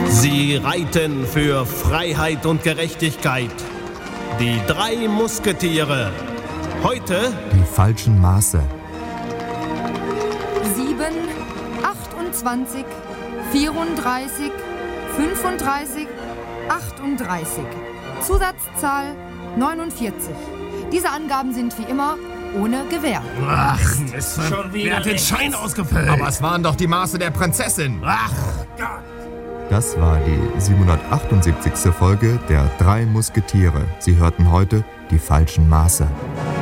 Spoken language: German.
Sie reiten für Freiheit und Gerechtigkeit. Die 3 Musketiere. Heute die falschen Maße. 7, 28, 34, 35, 38. Zusatzzahl 49. Diese Angaben sind wie immer ohne Gewähr. Ach, wer hat den Schein ausgefüllt? Aber es waren doch die Maße der Prinzessin. Ach Gott. Das war die 778. Folge der 3 Musketiere. Sie hörten heute die falschen Maße.